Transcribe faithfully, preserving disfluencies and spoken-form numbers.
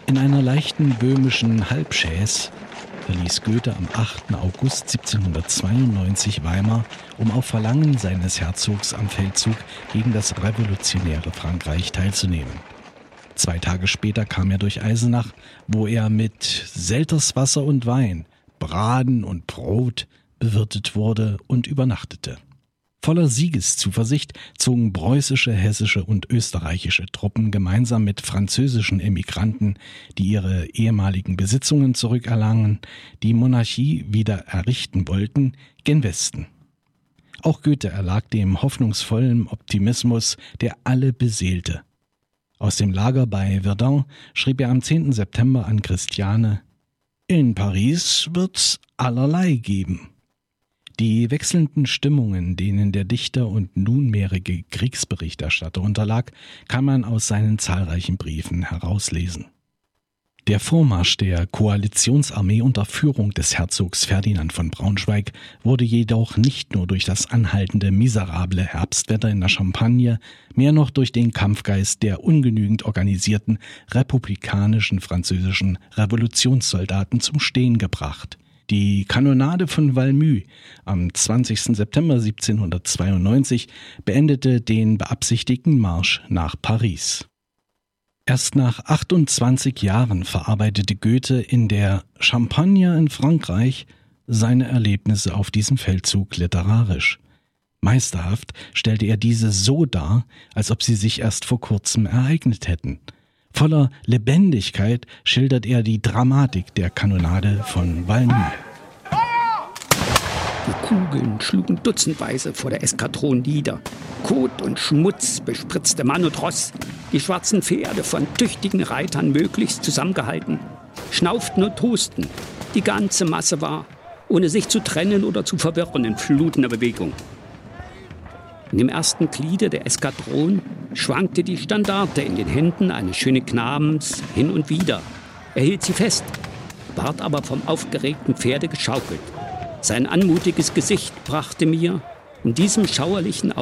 In einer leichten böhmischen Halbchaise verließ Goethe am achten August siebzehnhundertzweiundneunzig Weimar, um auf Verlangen seines Herzogs am Feldzug gegen das revolutionäre Frankreich teilzunehmen. Zwei Tage später kam er durch Eisenach, wo er mit Selterswasser und Wein, Braten und Brot bewirtet wurde und übernachtete. Voller Siegeszuversicht zogen preußische, hessische und österreichische Truppen gemeinsam mit französischen Emigranten, die ihre ehemaligen Besitzungen zurückerlangen, die Monarchie wieder errichten wollten, gen Westen. Auch Goethe erlag dem hoffnungsvollen Optimismus, der alle beseelte. Aus dem Lager bei Verdun schrieb er am zehnten September an Christiane: In Paris wird's allerlei geben. Die wechselnden Stimmungen, denen der Dichter und nunmehrige Kriegsberichterstatter unterlag, kann man aus seinen zahlreichen Briefen herauslesen. Der Vormarsch der Koalitionsarmee unter Führung des Herzogs Ferdinand von Braunschweig wurde jedoch nicht nur durch das anhaltende miserable Herbstwetter in der Champagne, mehr noch durch den Kampfgeist der ungenügend organisierten republikanischen französischen Revolutionssoldaten zum Stehen gebracht. Die Kanonade von Valmy am zwanzigsten September siebzehnhundertzweiundneunzig beendete den beabsichtigten Marsch nach Paris. Erst nach achtundzwanzig Jahren verarbeitete Goethe in der Champagne in Frankreich seine Erlebnisse auf diesem Feldzug literarisch. Meisterhaft stellte er diese so dar, als ob sie sich erst vor kurzem ereignet hätten. Voller Lebendigkeit schildert er die Dramatik der Kanonade von Valmy. Die Kugeln schlugen dutzendweise vor der Eskadron nieder. Kot und Schmutz bespritzte Mann und Ross. Die schwarzen Pferde, von tüchtigen Reitern möglichst zusammengehalten, schnauften und husten. Die ganze Masse war, ohne sich zu trennen oder zu verwirren, in flutender Bewegung. In dem ersten Gliede der Eskadron schwankte die Standarte in den Händen eines schönen Knabens hin und wieder. Er hielt sie fest, ward aber vom aufgeregten Pferde geschaukelt. Sein anmutiges Gesicht brachte mir in diesem schauerlichen